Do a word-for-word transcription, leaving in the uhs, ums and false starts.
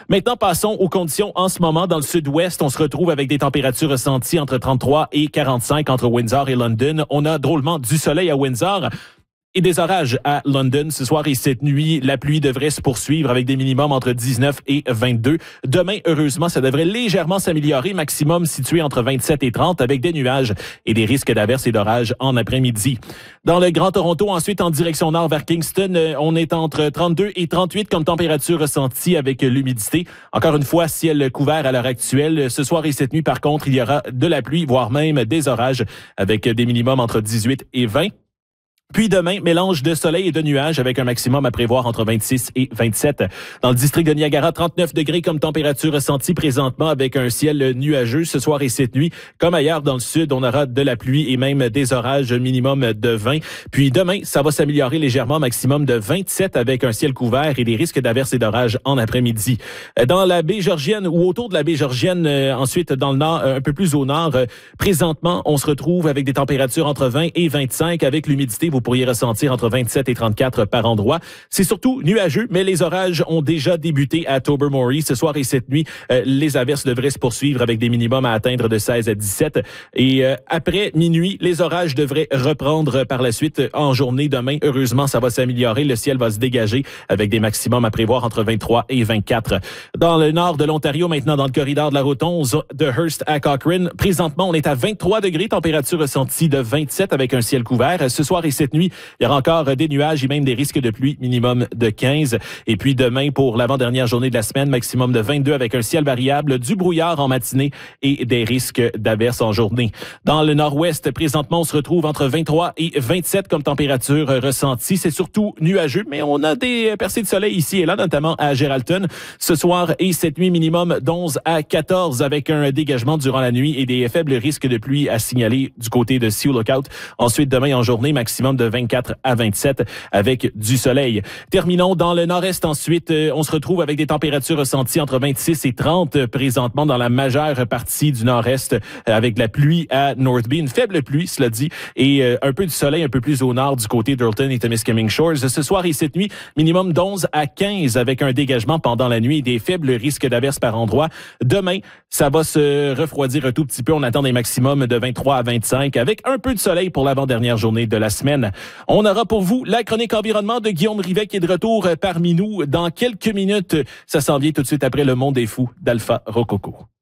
Maintenant, passons aux conditions en ce moment. Dans le sud-ouest, on se retrouve avec des températures ressenties entre trente-trois et quarante-cinq entre Windsor et London. On a drôlement du soleil à Windsor et des orages à London ce soir et cette nuit. La pluie devrait se poursuivre avec des minimums entre dix-neuf et vingt-deux. Demain, heureusement, ça devrait légèrement s'améliorer. Maximum situé entre vingt-sept et trente avec des nuages et des risques d'averses et d'orages en après-midi. Dans le Grand Toronto, ensuite en direction nord vers Kingston, on est entre trente-deux et trente-huit comme température ressentie avec l'humidité. Encore une fois, ciel couvert à l'heure actuelle. Ce soir et cette nuit, par contre, il y aura de la pluie, voire même des orages avec des minimums entre dix-huit et vingt. Puis demain, mélange de soleil et de nuages avec un maximum à prévoir entre vingt-six et vingt-sept. Dans le district de Niagara, trente-neuf degrés comme température ressentie présentement avec un ciel nuageux ce soir et cette nuit. Comme ailleurs dans le sud, on aura de la pluie et même des orages minimum de vingt. Puis demain, ça va s'améliorer légèrement, maximum de vingt-sept avec un ciel couvert et des risques d'averses et d'orages en après-midi. Dans la baie Georgienne ou autour de la baie Georgienne, euh, ensuite dans le nord, un peu plus au nord, euh, présentement, on se retrouve avec des températures entre vingt et vingt-cinq avec l'humidité. Vous pourriez ressentir entre vingt-sept et trente-quatre par endroit. C'est surtout nuageux, mais les orages ont déjà débuté à Tobermory. Ce soir et cette nuit, euh, les averses devraient se poursuivre avec des minimums à atteindre de seize à dix-sept. Et euh, après minuit, les orages devraient reprendre par la suite en journée. Demain, heureusement, ça va s'améliorer. Le ciel va se dégager avec des maximums à prévoir entre vingt-trois et vingt-quatre. Dans le nord de l'Ontario, maintenant dans le corridor de la route onze de Hearst à Cochrane, présentement, on est à vingt-trois degrés, température ressentie de vingt-sept avec un ciel couvert. Ce soir et cette nuit, il y aura encore des nuages et même des risques de pluie, minimum de quinze. Et puis demain, pour l'avant-dernière journée de la semaine, maximum de vingt-deux avec un ciel variable, du brouillard en matinée et des risques d'averses en journée. Dans le nord-ouest, présentement, on se retrouve entre vingt-trois et vingt-sept comme température ressentie. C'est surtout nuageux, mais on a des percées de soleil ici et là, notamment à Geraldton. Ce soir et cette nuit, minimum d'onze à quatorze avec un dégagement durant la nuit et des faibles risques de pluie à signaler du côté de Sioux Lookout. Ensuite, demain en journée, maximum de vingt-quatre à vingt-sept avec du soleil. Terminons dans le nord-est ensuite. On se retrouve avec des températures ressenties entre vingt-six et trente présentement dans la majeure partie du nord-est avec de la pluie à Northby. Une faible pluie, cela dit, et un peu de soleil un peu plus au nord du côté d'Urton et Temiskaming Shores. Ce soir et cette nuit, minimum d'onze à quinze avec un dégagement pendant la nuit et des faibles risques d'averses par endroit. Demain, ça va se refroidir un tout petit peu. On attend des maximums de vingt-trois à vingt-cinq avec un peu de soleil pour l'avant-dernière journée de la semaine. On aura pour vous la chronique environnement de Guillaume Rivet qui est de retour parmi nous dans quelques minutes. Ça s'en vient tout de suite après Le Monde est fou d'Alpha Rococo.